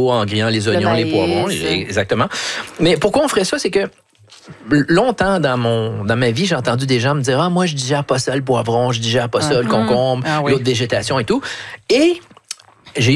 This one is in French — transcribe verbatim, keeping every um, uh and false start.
l'eau en grillant les oignons, les poivrons. Exactement. Mais pourquoi on ferait ça? C'est que longtemps dans mon dans ma vie, j'ai entendu des gens me dire « Ah, moi, je digère pas ça, le poivron, je digère pas ça, le concombre, ah, oui. l'autre végétation et tout. » Et